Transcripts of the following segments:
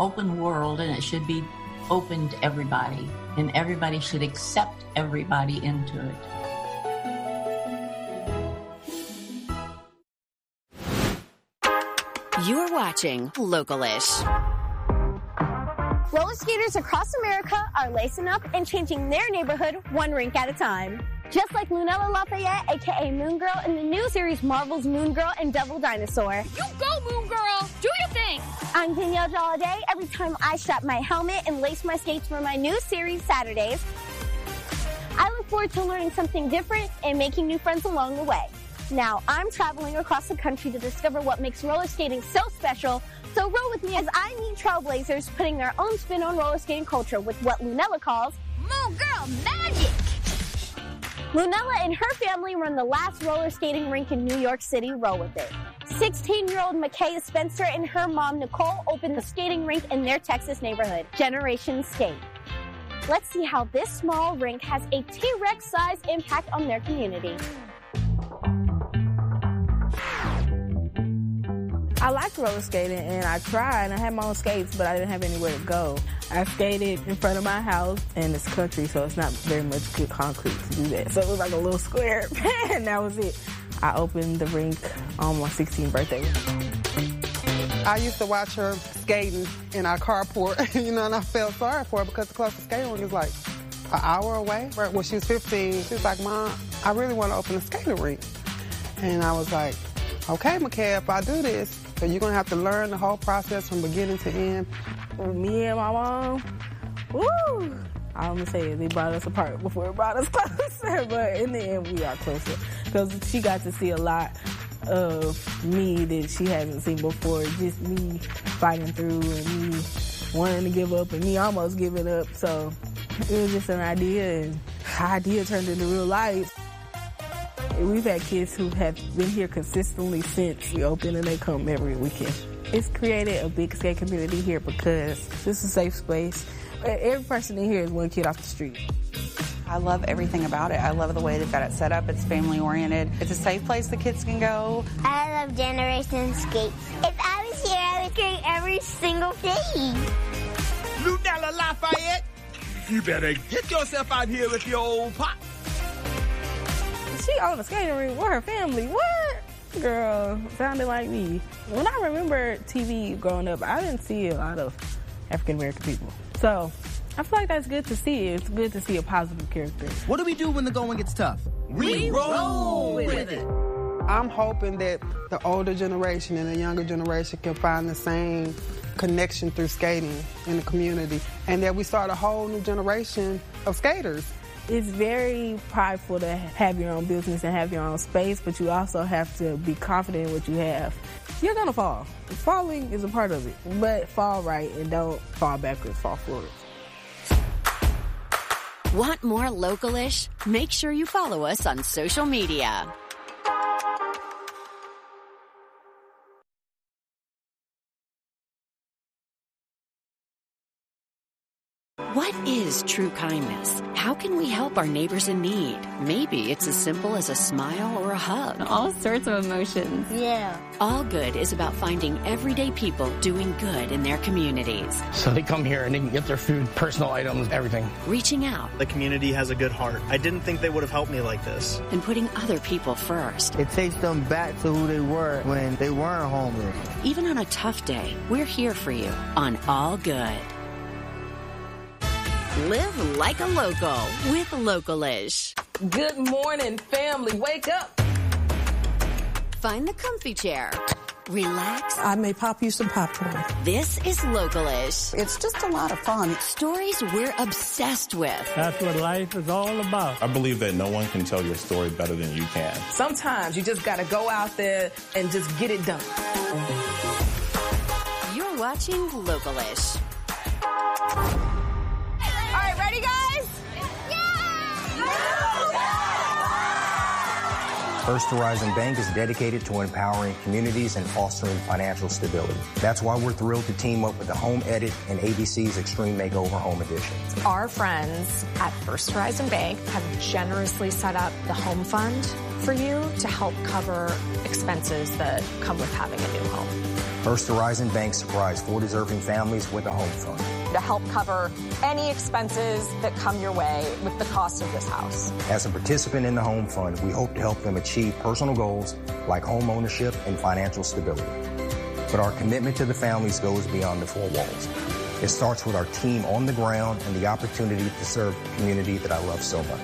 open world, and it should be open to everybody, and everybody should accept everybody into it. You're watching Localish. Roller skaters across America are lacing up and changing their neighborhood one rink at a time. Just like Lunella Lafayette, aka Moon Girl, in the new series Marvel's Moon Girl and Devil Dinosaur. You go, Moon Girl! Do your thing! I'm Danielle Jolliday. Every time I strap my helmet and lace my skates for my new series Saturdays, I look forward to learning something different and making new friends along the way. Now, I'm traveling across the country to discover what makes roller skating so special, so roll with me as I meet trailblazers putting their own spin on roller skating culture with what Lunella calls Moon Girl Magic! Lunella and her family run the last roller skating rink in New York City. Roll with it. 16-year-old Micaiah Spencer and her mom, Nicole, opened the skating rink in their Texas neighborhood, Generation Skate. Let's see how this small rink has a T-Rex-sized impact on their community. I liked roller skating, and I tried. I had my own skates, but I didn't have anywhere to go. I skated in front of my house, and it's country, so it's not very much good concrete to do that. So it was like a little square, and that was it. I opened the rink on my 16th birthday. I used to watch her skating in our carport, and I felt sorry for her because the closest skating rink is like an hour away. When she was 15, she was like, Mom, I really want to open a skating rink. And I was like, okay, Micaiah, if I do this, so you're going to have to learn the whole process from beginning to end. Me and my mom, woo! I'm going to say it, they brought us apart before it brought us closer, but in the end, we are closer. Because she got to see a lot of me that she hasn't seen before, just me fighting through and me wanting to give up and me almost giving up. So it was just an idea, and the idea turned into real life. We've had kids who have been here consistently since we opened, and they come every weekend. It's created a big skate community here because this is a safe space. Every person in here is one kid off the street. I love everything about it. I love the way they've got it set up. It's family-oriented. It's a safe place the kids can go. I love Generation Skate. If I was here, I would skate every single day. Lunella Lafayette, you better get yourself out here with your old pop. She on the skating rink with her family. What? Girl, sounded like me. When I remember TV growing up, I didn't see a lot of African-American people. So I feel like that's good to see. It's good to see a positive character. What do we do when the going gets tough? We roll with it. I'm hoping that the older generation and the younger generation can find the same connection through skating in the community, and that we start a whole new generation of skaters. It's very prideful to have your own business and have your own space, but you also have to be confident in what you have. You're gonna fall. Falling is a part of it, but fall right and don't fall backwards, fall forward. Want more Localish? Make sure you follow us on social media. What is true kindness? How can we help our neighbors in need? Maybe it's as simple as a smile or a hug. All sorts of emotions. Yeah. All Good is about finding everyday people doing good in their communities. So they come here and they can get their food, personal items, everything. Reaching out. The community has a good heart. I didn't think they would have helped me like this. And putting other people first. It takes them back to who they were when they weren't homeless. Even on a tough day, we're here for you on All Good. Live like a local with Localish. Good morning, family. Wake up. Find the comfy chair. Relax. I may pop you some popcorn. This is Localish. It's just a lot of fun. Stories we're obsessed with. That's what life is all about. I believe that no one can tell your story better than you can. Sometimes you just got to go out there and just get it done. You're watching Localish. All right, ready, guys? First Horizon Bank is dedicated to empowering communities and fostering financial stability. That's why we're thrilled to team up with the Home Edit and ABC's Extreme Makeover Home Edition. Our friends at First Horizon Bank have generously set up the home fund for you to help cover expenses that come with having a new home. First Horizon Bank surprised 4 deserving families with a home fund to help cover any expenses that come your way with the cost of this house. As a participant in the home fund, we hope to help them achieve personal goals like home ownership and financial stability. But our commitment to the families goes beyond the 4 walls. It starts with our team on the ground and the opportunity to serve the community that I love so much.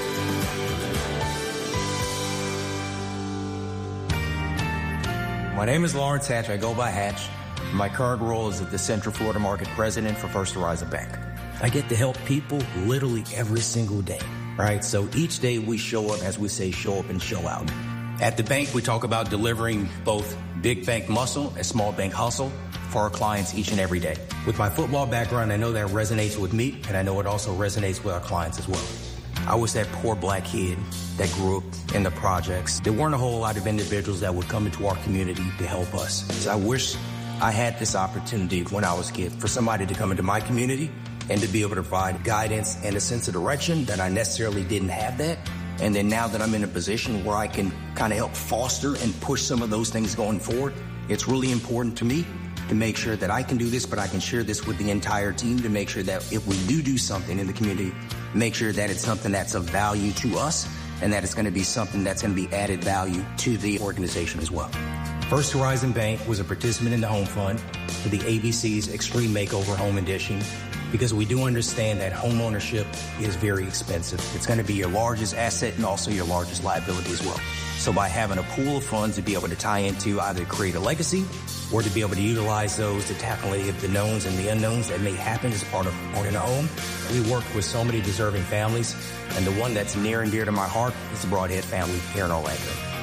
My name is Lawrence Hatch. I go by Hatch. My current role is the Central Florida Market President for First Horizon Bank. I get to help people literally every single day, right? So each day we show up, as we say, show up and show out. At the bank, we talk about delivering both big bank muscle and small bank hustle for our clients each and every day. With my football background, I know that resonates with me, and I know it also resonates with our clients as well. I was that poor black kid that grew up in the projects. There weren't a whole lot of individuals that would come into our community to help us. So I wish I had this opportunity when I was a kid for somebody to come into my community and to be able to provide guidance and a sense of direction that I necessarily didn't have that. And then now that I'm in a position where I can kind of help foster and push some of those things going forward, it's really important to me to make sure that I can do this, but I can share this with the entire team to make sure that if we do something in the community, make sure that it's something that's of value to us and that it's going to be something that's going to be added value to the organization as well. First Horizon Bank was a participant in the Home Fund for the ABC's Extreme Makeover Home Edition because we do understand that home ownership is very expensive. It's going to be your largest asset and also your largest liability as well. So by having a pool of funds to be able to tie into either create a legacy or to be able to utilize those to tackle any of the knowns and the unknowns that may happen as part of owning a home, we work with so many deserving families, and the one that's near and dear to my heart is the Broadhead family here in Orlando.